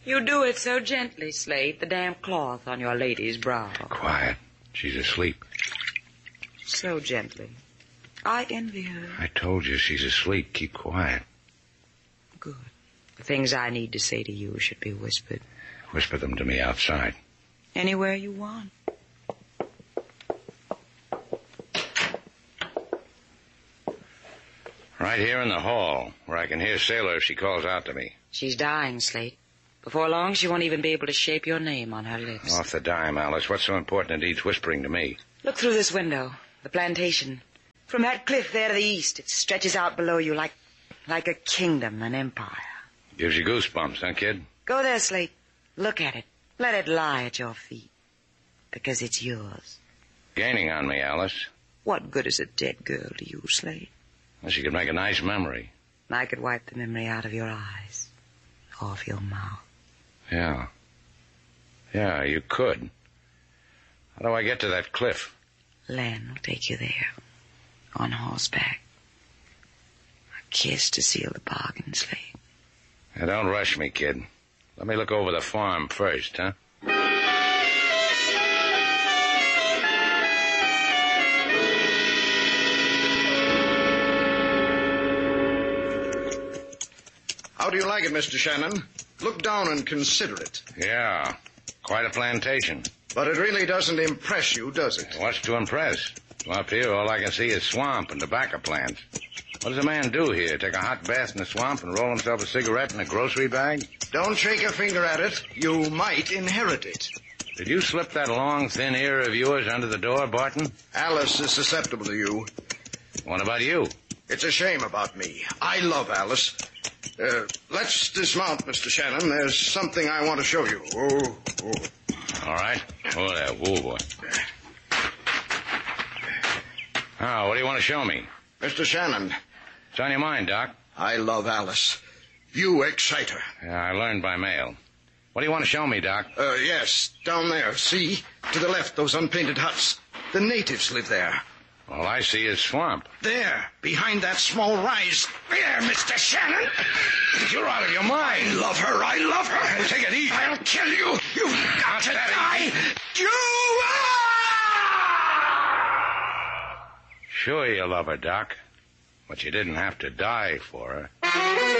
You do it so gently, Slate, the damp cloth on your lady's brow. Quiet. She's asleep. So gently. I envy her. I told you she's asleep. Keep quiet. Good. The things I need to say to you should be whispered. Whisper them to me outside. Anywhere you want. Right here in the hall, where I can hear Sailor if she calls out to me. She's dying, Slate. Before long, she won't even be able to shape your name on her lips. Off the dime, Alice. What's so important it needs whispering to me? Look through this window. The plantation. From that cliff there to the east, it stretches out below you like a kingdom, an empire. Gives you goosebumps, huh, kid? Go there, Slate. Look at it. Let it lie at your feet. Because it's yours. Gaining on me, Alice. What good is a dead girl to you, Slate? Well, she could make a nice memory. I could wipe the memory out of your eyes. Off your mouth. Yeah. Yeah, you could. How do I get to that cliff? Len will take you there. On horseback. A kiss to seal the bargain, Slate. Now, don't rush me, kid. Let me look over the farm first, huh? How do you like it, Mr. Shannon? Look down and consider it. Yeah, quite a plantation. But it really doesn't impress you, does it? What's to impress? Well, up here, all I can see is swamp and tobacco plants. What does a man do here? Take a hot bath in the swamp and roll himself a cigarette in a grocery bag? Don't shake a finger at it. You might inherit it. Did you slip that long, thin ear of yours under the door, Barton? Alice is susceptible to you. What about you? It's a shame about me. I love Alice. Let's dismount, Mr. Shannon. There's something I want to show you. Oh. All right. Oh, there. Whoa, boy. Oh, what do you want to show me? Mr. Shannon. What's on your mind, Doc? I love Alice. You excite her. Yeah, I learned by mail. What do you want to show me, Doc? Yes, down there. See? To the left, those unpainted huts. The natives live there. All I see is swamp. There, behind that small rise. There, Mr. Shannon. You're out of your mind. I love her. I love her. Well, take it easy. I'll kill you. You've got to die. You Sure you love her, Doc. But you didn't have to die for her.